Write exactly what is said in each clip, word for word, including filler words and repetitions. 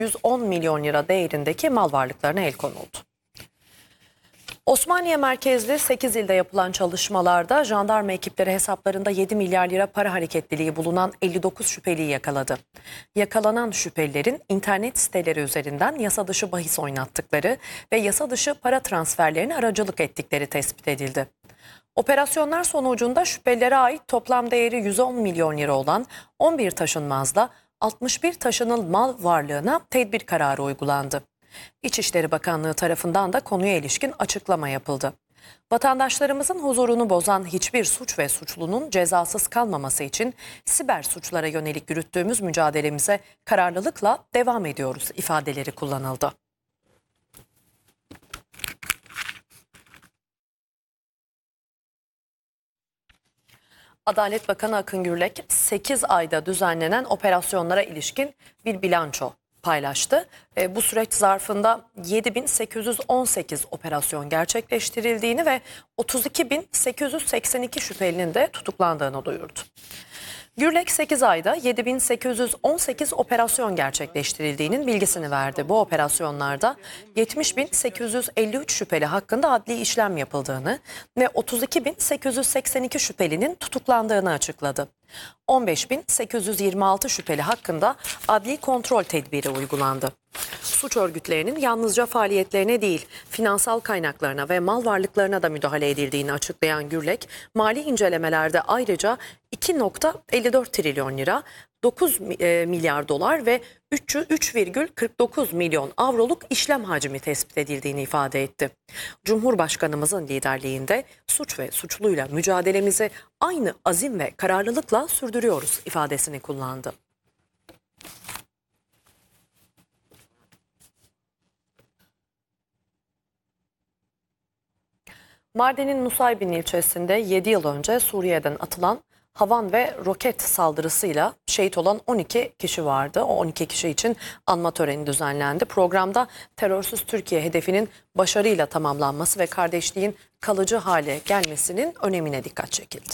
yüz on milyon lira değerindeki mal varlıklarına el konuldu. Osmaniye merkezli sekiz ilde yapılan çalışmalarda jandarma ekipleri hesaplarında yedi milyar lira para hareketliliği bulunan elli dokuz şüpheliyi yakaladı. Yakalanan şüphelilerin internet siteleri üzerinden yasa dışı bahis oynattıkları ve yasa dışı para transferlerine aracılık ettikleri tespit edildi. Operasyonlar sonucunda şüphelilere ait toplam değeri yüz on milyon lira olan on bir taşınmazla altmış bir taşınıl mal varlığına tedbir kararı uygulandı. İçişleri Bakanlığı tarafından da konuya ilişkin açıklama yapıldı. Vatandaşlarımızın huzurunu bozan hiçbir suç ve suçlunun cezasız kalmaması için siber suçlara yönelik yürüttüğümüz mücadelemize kararlılıkla devam ediyoruz ifadeleri kullanıldı. Adalet Bakanı Akın Gürlek sekiz ayda düzenlenen operasyonlara ilişkin bir bilanço paylaştı. E, bu süreç zarfında yedi bin sekiz yüz on sekiz operasyon gerçekleştirildiğini ve otuz iki bin sekiz yüz seksen iki şüphelinin de tutuklandığını duyurdu. Gürlek sekiz ayda yedi bin sekiz yüz on sekiz operasyon gerçekleştirildiğinin bilgisini verdi. Bu operasyonlarda yetmiş bin sekiz yüz elli üç şüpheli hakkında adli işlem yapıldığını ve otuz iki bin sekiz yüz seksen iki şüphelinin tutuklandığını açıkladı. on beş bin sekiz yüz yirmi altı şüpheli hakkında adli kontrol tedbiri uygulandı. Suç örgütlerinin yalnızca faaliyetlerine değil, finansal kaynaklarına ve mal varlıklarına da müdahale edildiğini açıklayan Gürlek, mali incelemelerde ayrıca iki virgül elli dört trilyon lira, dokuz milyar dolar ve üç virgül kırk dokuz milyon avroluk işlem hacmi tespit edildiğini ifade etti. Cumhurbaşkanımızın liderliğinde suç ve suçluyla mücadelemizi aynı azim ve kararlılıkla sürdürüyoruz ifadesini kullandı. Mardin'in Nusaybin ilçesinde yedi yıl önce Suriye'den atılan havan ve roket saldırısıyla şehit olan on iki kişi vardı. O on iki kişi için anma töreni düzenlendi. Programda terörsüz Türkiye hedefinin başarıyla tamamlanması ve kardeşliğin kalıcı hale gelmesinin önemine dikkat çekildi.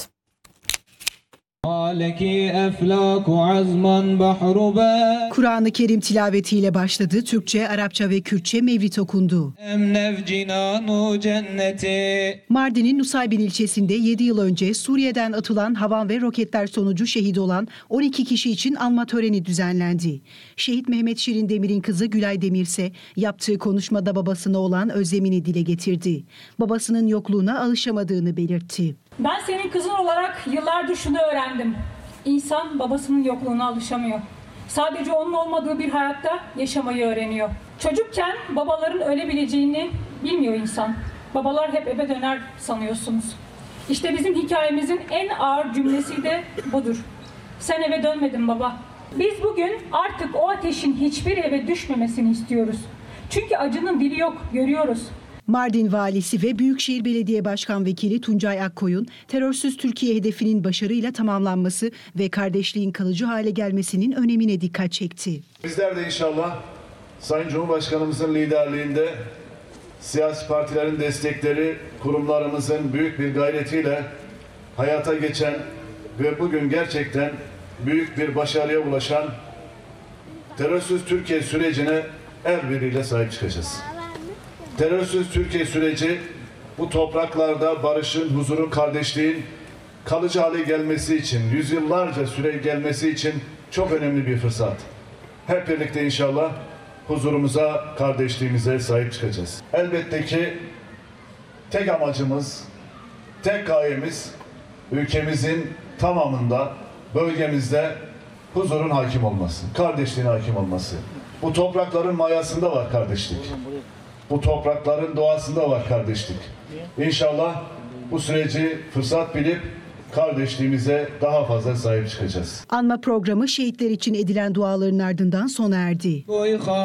Kur'an-ı Kerim tilavetiyle başladı. Türkçe, Arapça ve Kürtçe mevlid okundu. Mardin'in Nusaybin ilçesinde yedi yıl önce Suriye'den atılan havan ve roketler sonucu şehit olan on iki kişi için anma töreni düzenlendi. Şehit Mehmet Şirin Demir'in kızı Gülay Demir ise yaptığı konuşmada babasına olan özlemini dile getirdi. Babasının yokluğuna alışamadığını belirtti. Ben senin kızın olarak yıllardır şunu öğrendim. İnsan babasının yokluğuna alışamıyor. Sadece onun olmadığı bir hayatta yaşamayı öğreniyor. Çocukken babaların ölebileceğini bilmiyor insan. Babalar hep eve döner sanıyorsunuz. İşte bizim hikayemizin en ağır cümlesi de budur. Sen eve dönmedin baba. Biz bugün artık o ateşin hiçbir eve düşmemesini istiyoruz. Çünkü acının dili yok, görüyoruz. Mardin Valisi ve Büyükşehir Belediye Başkan Vekili Tuncay Akkoyun, terörsüz Türkiye hedefinin başarıyla tamamlanması ve kardeşliğin kalıcı hale gelmesinin önemine dikkat çekti. Bizler de inşallah Sayın Cumhurbaşkanımızın liderliğinde siyasi partilerin destekleri, kurumlarımızın büyük bir gayretiyle hayata geçen ve bugün gerçekten büyük bir başarıya ulaşan terörsüz Türkiye sürecine el birliğiyle sahip çıkacağız. Terörsüz Türkiye süreci bu topraklarda barışın, huzurun, kardeşliğin kalıcı hale gelmesi için, yüzyıllarca süre gelmesi için çok önemli bir fırsat. Hep birlikte inşallah huzurumuza, kardeşliğimize sahip çıkacağız. Elbette ki tek amacımız, tek gayemiz ülkemizin tamamında, bölgemizde huzurun hakim olması, kardeşliğin hakim olması. Bu toprakların mayasında var kardeşlik. Bu toprakların doğasında var kardeşlik. İnşallah bu süreci fırsat bilip kardeşliğimize daha fazla sahip çıkacağız. Anma programı şehitler için edilen duaların ardından sona erdi.